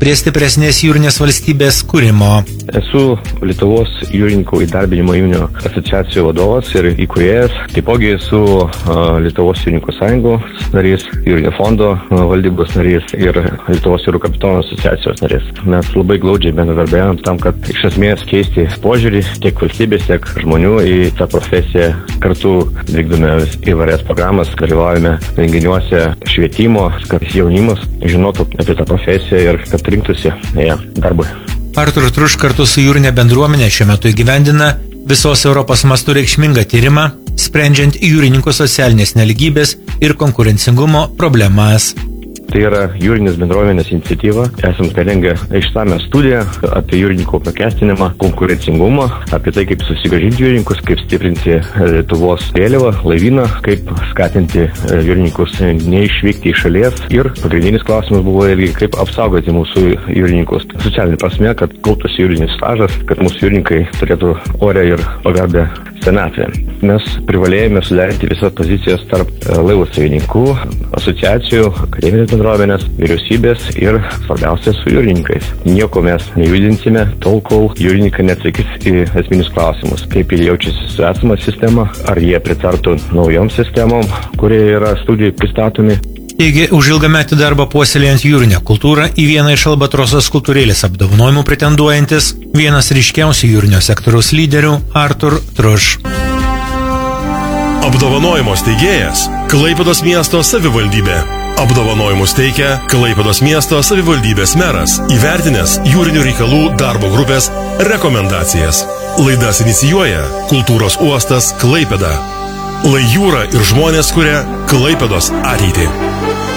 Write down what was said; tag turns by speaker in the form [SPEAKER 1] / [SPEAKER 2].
[SPEAKER 1] prie stipresnės jūrinės valstybės kūrimo.
[SPEAKER 2] Esu Lietuvos jūrininkų įdarbinimo įmonių asociacijų vadovas ir įkūrėjas. Taipogi esu Lietuvos jūrininkų sąjungos narys, jūrinio fondo valdybos narys ir Lietuvos jūrų kapitonų asociacijos narys. Mes labai glaudžiai bendradarbiavame tam, kad iš esmės keisti požiūrį tiek valstybės, tiek žmonių į tą profesiją. Kartu vykdome įvairias programas, dalyvaujame renginiuose švietimo, kad jaunimas žinotų apie tą profesiją ir kad rinktųsi darbui.
[SPEAKER 1] Artur Truš kartu su jūrinė bendruomenė šiuo metu įgyvendina visos Europos mastu reikšmingą tyrimą, sprendžiant jūrininkų socialinės neligybės ir konkurencingumo problemas.
[SPEAKER 2] Tai yra jūrinės bendruomenės iniciatyva. Esam parengę išsamią studiją apie jūrininkų apmokestinimą, konkurencingumą, apie tai, kaip susigrąžinti jūrininkus, kaip stiprinti Lietuvos vėliavą, laivyną, kaip skatinti jūrininkus neišvykti iš šalies. Ir pagrindinis klausimas buvo irgi, kaip apsaugoti mūsų jūrininkus socialinė prasme, kad kauptųsi jūrinis stažas, kad mūsų jūrininkai turėtų orę ir pagarbę senatvę. Mes privalėjome suderinti visas pozicijas tarp laivų savininkų, asociacijų, akademinės bendruomenės, vyriausybės ir svarbiausia su jūrininkais. Nieko mes nejudinsime, tol kol jūrininkai neatsakys į esminius klausimus, kaip jie jaučiasi su esama sistema, ar jie pritartų naujom sistemom, kurie yra studijai pristatomi.
[SPEAKER 1] Taigi, už ilgametį darbą puoselėjant jūrinę kultūrą į vieną iš Albatrosos kultūrėlės apdovanojimų pretenduojantis vienas ryškiausių jūrinio sektoriaus lyderių Artur Truš.
[SPEAKER 3] Apdovanojimo steigėjas Klaipėdos miesto savivaldybė. Apdovanojimus teikia Klaipėdos miesto savivaldybės meras, įvertinęs jūrinių reikalų darbo grupės rekomendacijas. Laidas inicijuoja Kultūros uostas Klaipėda. Lai jūra ir žmonės kuria Klaipėdos ateitį.